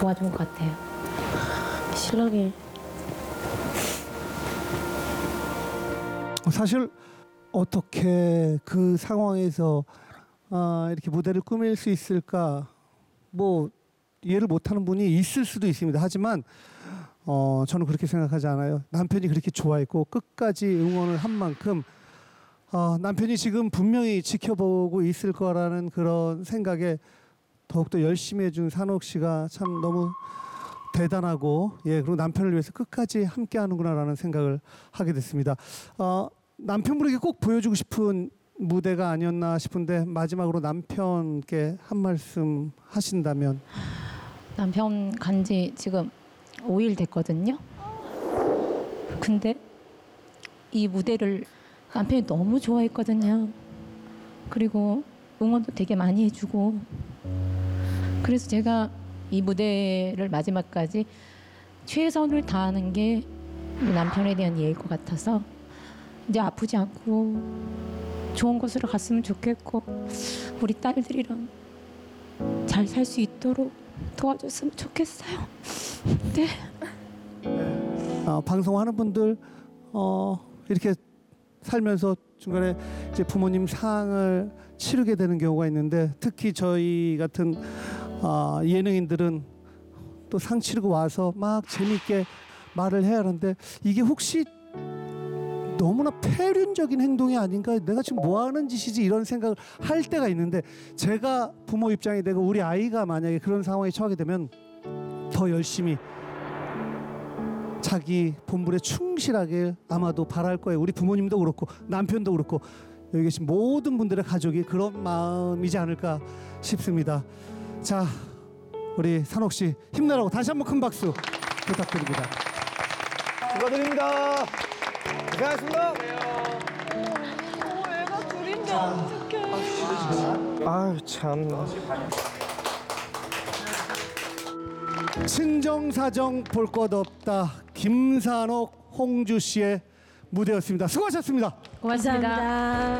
도와준 것 같아요. 신랑이 사실 어떻게 그 상황에서 이렇게 무대를 꾸밀 수 있을까? 뭐 이해를 못하는 분이 있을 수도 있습니다. 하지만 저는 그렇게 생각하지 않아요. 남편이 그렇게 좋아했고 끝까지 응원을 한 만큼 남편이 지금 분명히 지켜보고 있을 거라는 그런 생각에 더욱더 열심히 해준 산옥 씨가 참 너무 대단하고, 그리고 남편을 위해서 끝까지 함께 하는구나라는 생각을 하게 됐습니다. 남편분에게 꼭 보여주고 싶은 무대가 아니었나 싶은데, 마지막으로 남편께 한 말씀 하신다면. 남편 간지 지금 5일 됐거든요. 근데 이 무대를 남편이 너무 좋아했거든요. 그리고 응원도 되게 많이 해주고, 그래서 제가 이 무대를 마지막까지 최선을 다하는 게 우리 남편에 대한 예일 것 같아서, 이제 아프지 않고 좋은 곳으로 갔으면 좋겠고 우리 딸들이랑 잘 살 수 있도록 도와줬으면 좋겠어요. 네. 방송하는 분들 이렇게 살면서 중간에 이제 부모님 상을 치르게 되는 경우가 있는데, 특히 저희 같은 예능인들은 또 상 치르고 와서 막 재밌게 말을 해야 하는데, 이게 혹시 너무나 폐륜적인 행동이 아닌가, 내가 지금 뭐 하는 짓이지, 이런 생각을 할 때가 있는데, 제가 부모 입장이 되고 우리 아이가 만약에 그런 상황에 처하게 되면 더 열심히 자기 본분에 충실하게 아마도 바랄 거예요. 우리 부모님도 그렇고 남편도 그렇고 여기 계신 모든 분들의 가족이 그런 마음이지 않을까 싶습니다. 자, 우리 산옥 씨 힘내라고 다시 한번 큰 박수 부탁드립니다. 축하드립니다. 고생하셨습니다. 애가 둘인데 어떡해. 아유 참. 친정사정 볼 것 없다, 김산옥, 홍주 씨의 무대였습니다. 수고하셨습니다. 고맙습니다. 감사합니다.